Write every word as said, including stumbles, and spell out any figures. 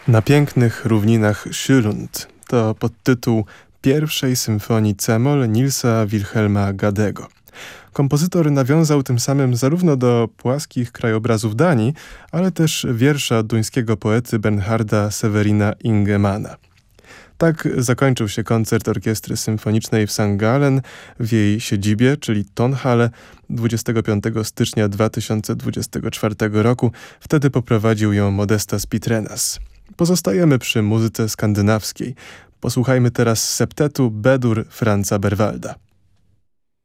Na pięknych równinach Sjölund to podtytuł pierwszej symfonii c-moll Nilsa Wilhelma Gadego. Kompozytor nawiązał tym samym zarówno do płaskich krajobrazów Danii, ale też wiersza duńskiego poety Bernharda Severina Ingemana. Tak zakończył się koncert Orkiestry Symfonicznej w Sankt Gallen w jej siedzibie, czyli Tonhalle, dwudziestego piątego stycznia dwa tysiące dwudziestego czwartego roku. Wtedy poprowadził ją Modestas Pitrenas. Pozostajemy przy muzyce skandynawskiej. Posłuchajmy teraz septetu B-dur Franza Berwalda.